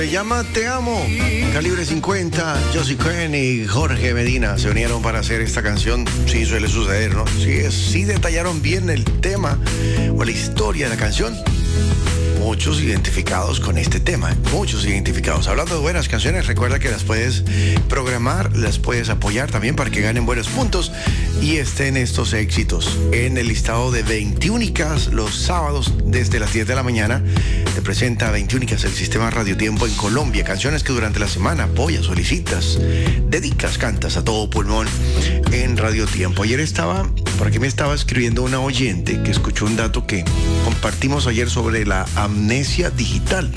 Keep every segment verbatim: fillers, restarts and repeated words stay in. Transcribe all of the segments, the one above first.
Se llama Te Amo. Calibre cincuenta, Josie Cohen y Jorge Medina se unieron para hacer esta canción. Sí, suele suceder, ¿no? Sí, es, sí detallaron bien el tema o la historia de la canción. Muchos identificados con este tema, muchos identificados. Hablando de buenas canciones, recuerda que las puedes programar, las puedes apoyar también para que ganen buenos puntos y estén estos éxitos en el listado de veintiúnicas los sábados desde las diez de la mañana. Te presenta veintiúnicas el sistema Radio Tiempo en Colombia. Canciones que durante la semana apoyas, solicitas, dedicas, cantas a todo pulmón en Radio Tiempo. Ayer estaba, por aquí me estaba escribiendo una oyente que escuchó un dato que compartimos ayer sobre la amnesia digital.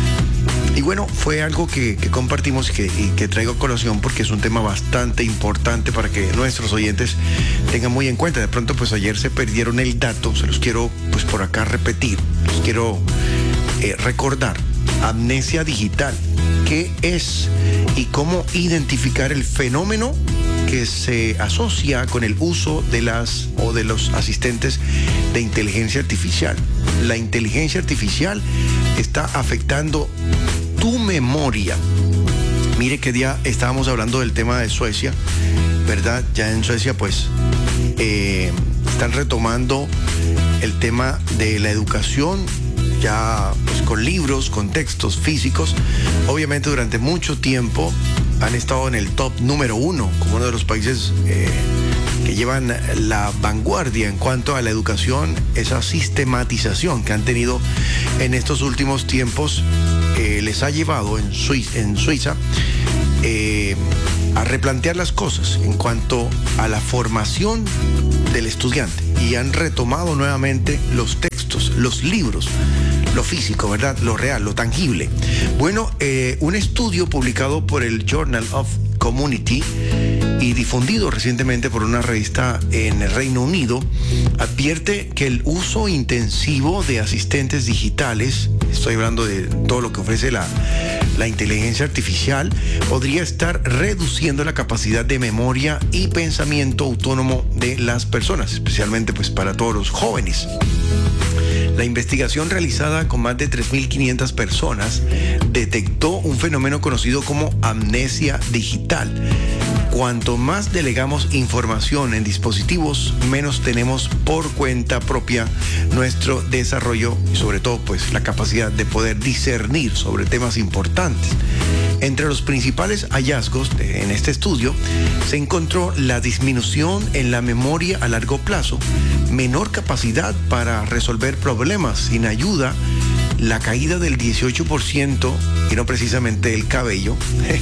Y bueno, fue algo que, que compartimos que, y que traigo a colación porque es un tema bastante importante para que nuestros oyentes tengan muy en cuenta. De pronto, pues ayer se perdieron el dato, se los quiero pues por acá repetir, los quiero eh, recordar. Amnesia digital, ¿qué es y cómo identificar el fenómeno que se asocia con el uso de las o de los asistentes de inteligencia artificial? La inteligencia artificial está afectando tu memoria. Mire que día estábamos hablando del tema de Suecia, ¿verdad? Ya en Suecia pues eh, están retomando el tema de la educación, ya pues con libros, con textos físicos. Obviamente durante mucho tiempo han estado en el top número uno como uno de los países eh, que llevan la vanguardia en cuanto a la educación, esa sistematización que han tenido en estos últimos tiempos eh, les ha llevado en Suiza, en Suiza eh, a replantear las cosas en cuanto a la formación del estudiante y han retomado nuevamente los textos, los libros, lo físico, ¿verdad? Lo real, lo tangible. Bueno, eh, un estudio publicado por el Journal of Community y difundido recientemente por una revista en el Reino Unido, advierte que el uso intensivo de asistentes digitales, estoy hablando de todo lo que ofrece la, la inteligencia artificial, podría estar reduciendo la capacidad de memoria y pensamiento autónomo de las personas, especialmente pues para todos los jóvenes. La investigación realizada con más de tres mil quinientas personas detectó un fenómeno conocido como amnesia digital. Cuanto más delegamos información en dispositivos, menos tenemos por cuenta propia nuestro desarrollo y sobre todo pues la capacidad de poder discernir sobre temas importantes. Entre los principales hallazgos de, en este estudio se encontró la disminución en la memoria a largo plazo, menor capacidad para resolver problemas sin ayuda, la caída del dieciocho por ciento, y no precisamente el cabello,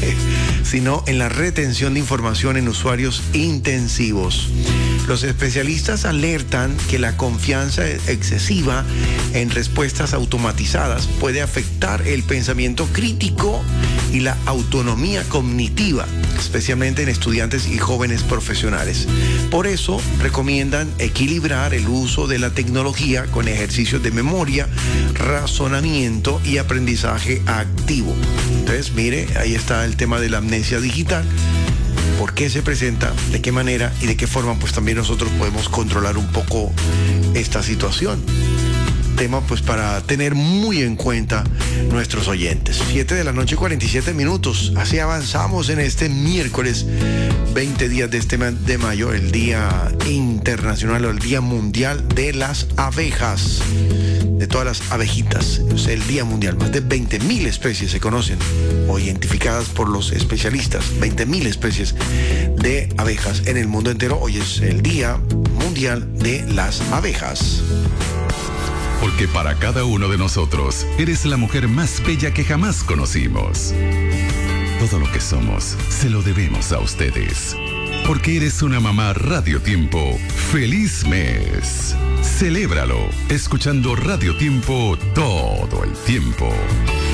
sino en la retención de información en usuarios intensivos. Los especialistas alertan que la confianza excesiva en respuestas automatizadas puede afectar el pensamiento crítico y la autonomía cognitiva, especialmente en estudiantes y jóvenes profesionales. Por eso recomiendan equilibrar el uso de la tecnología con ejercicios de memoria, razonamiento y aprendizaje activo. Entonces, mire, ahí está el tema de la amnesia digital. ¿Por qué se presenta? ¿De qué manera? ¿Y de qué forma? Pues también nosotros podemos controlar un poco esta situación. Tema pues para tener muy en cuenta nuestros oyentes. siete de la noche, cuarenta y siete minutos. Así avanzamos en este miércoles veinte días de este mes de mayo, el Día Internacional o el Día Mundial de las Abejas, de todas las abejitas. Es el Día Mundial. Más de veinte mil especies se conocen o identificadas por los especialistas. veinte mil especies de abejas en el mundo entero. Hoy es el Día Mundial de las Abejas. Porque para cada uno de nosotros, eres la mujer más bella que jamás conocimos. Todo lo que somos, se lo debemos a ustedes. Porque eres una mamá Radio Tiempo. ¡Feliz mes! Celébralo, escuchando Radio Tiempo todo el tiempo.